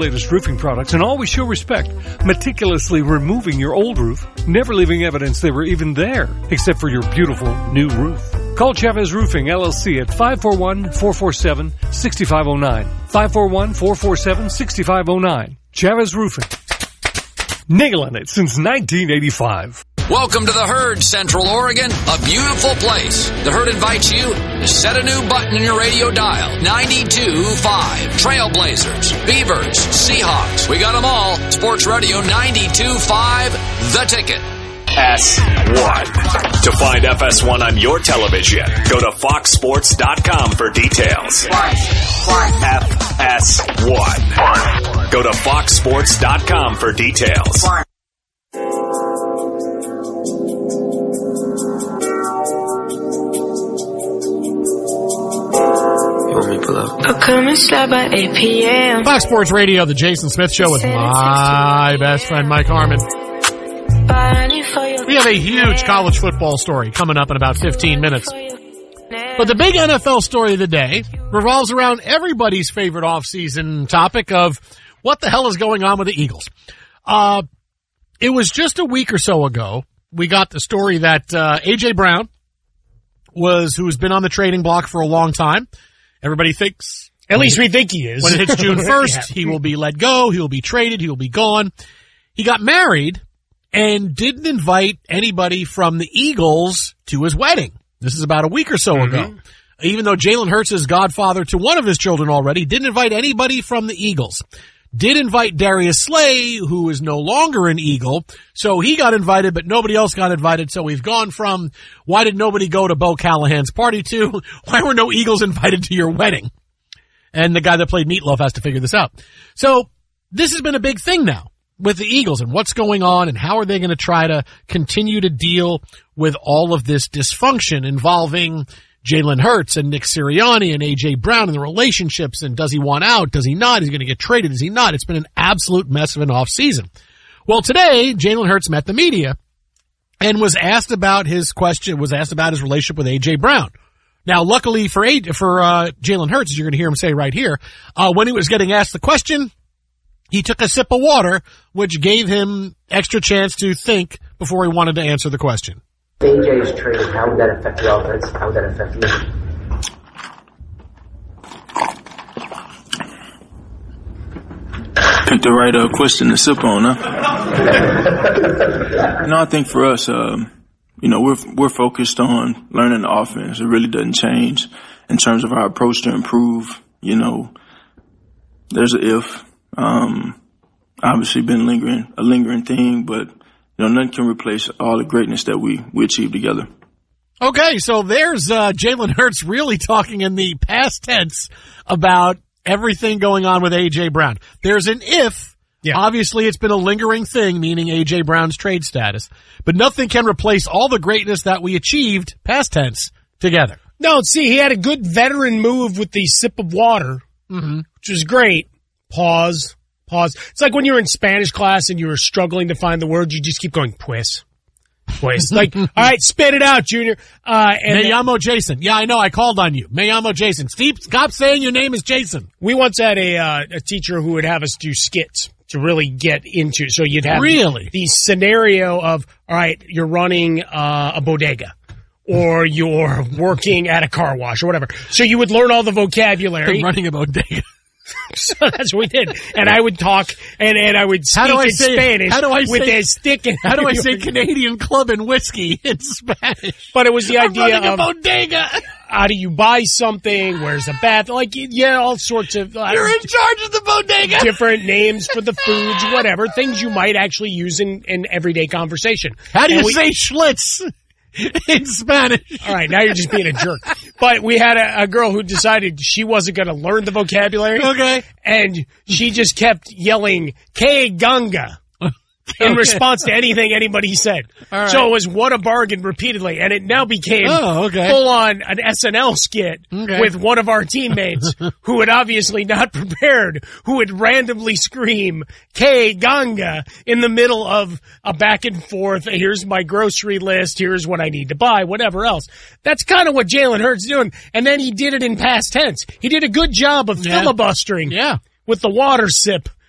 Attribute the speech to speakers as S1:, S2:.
S1: Latest roofing products and always show respect, meticulously removing your old roof, never leaving evidence they were even there, except for your beautiful new roof. Call Chavez Roofing, LLC at 541-447-6509. 541-447-6509. Chavez Roofing. Nailing it since 1985.
S2: Welcome to the Herd, Central Oregon, a beautiful place. The Herd invites you to set a new button in your radio dial. 92.5. Trailblazers, Beavers, Seahawks. We got them all. Sports Radio 92.5, The Ticket.
S3: FS1. To find FS1 on your television, go to foxsports.com for details. FS1. Go to foxsports.com for details.
S4: I'll come and slide by 8 p.m.
S5: Fox Sports Radio, the Jason Smith Show with my best friend Mike Harmon. We have a huge college football story coming up in about 15 minutes. But the big NFL story of the day revolves around everybody's favorite off-season topic of what the hell is going on with the Eagles. It was just a week or so ago, we got the story that A.J. Brown who's been on the trading block for a long time. Everybody thinks,
S6: at least we think he is.
S5: When it hits June 1st, he will be let go, he will be traded, he will be gone. He got married and didn't invite anybody from the Eagles to his wedding. This is about a week or so ago. Even though Jalen Hurts is godfather to one of his children already, didn't invite anybody from the Eagles. Did invite Darius Slay, who is no longer an Eagle, so he got invited, but nobody else got invited. So we've gone from, why did nobody go to Bo Callahan's party, to why were no Eagles invited to your wedding? And the guy that played Meatloaf has to figure this out. So this has been a big thing now with the Eagles and what's going on and how are they going to try to continue to deal with all of this dysfunction involving Jalen Hurts and Nick Sirianni and A.J. Brown and the relationships, and does he want out? Does he not? Is he going to get traded? Is he not? It's been an absolute mess of an offseason. Well, today, Jalen Hurts met the media and was asked about his relationship with A.J. Brown. Now, luckily for Jalen Hurts, as you're going to hear him say right here, when he was getting asked the question, he took a sip of water, which gave him extra chance to think before he wanted to answer the question.
S7: AJ is traded. How would that affect the offense? How would that affect you?
S8: Picked the right question to sip on, huh? I think for us, we're focused on learning the offense. It really doesn't change in terms of our approach to improve. There's an if. Obviously been a lingering thing, but nothing can replace all the greatness that we achieved together.
S5: Okay, so there's Jalen Hurts really talking in the past tense about everything going on with A.J. Brown. There's an if. Yeah. Obviously, it's been a lingering thing, meaning A.J. Brown's trade status. But nothing can replace all the greatness that we achieved, past tense, together.
S6: No, see, he had a good veteran move with the sip of water, which was great. Pause. It's like when you're in Spanish class and you're struggling to find the word, you just keep going, pues. Like, all right, spit it out, Junior.
S5: Me llamo Jason. Yeah, I know, I called on you. Me llamo Jason. Steve, stop saying your name is Jason.
S6: We once had a teacher who would have us do skits to really get into. So you'd have the scenario of, all right, you're running a bodega. Or you're working at a car wash or whatever. So you would learn all the vocabulary.
S5: I'm running a bodega.
S6: So that's what we did. And I would talk and I would speak in Spanish with a stick.
S5: How do I say Canadian club and whiskey in Spanish?
S6: But it was the idea
S5: of a bodega.
S6: How do you buy something? Where's the bath? Like, all sorts of.
S5: You're in charge of the bodega.
S6: Different names for the foods, whatever. Things you might actually use in everyday conversation.
S5: How do you say Schlitz in Spanish?
S6: All right, now you're just being a jerk. But we had a girl who decided she wasn't going to learn the vocabulary.
S5: Okay.
S6: And she just kept yelling, "Que ganga," in response to anything anybody said. Right. So it was what a bargain repeatedly. And it now became full on an SNL skit with one of our teammates who had obviously not prepared, who would randomly scream "Que ganga" in the middle of a back and forth. Here's my grocery list. Here's what I need to buy, whatever else. That's kind of what Jalen Hurts doing. And then he did it in past tense. He did a good job of filibustering with the water sip.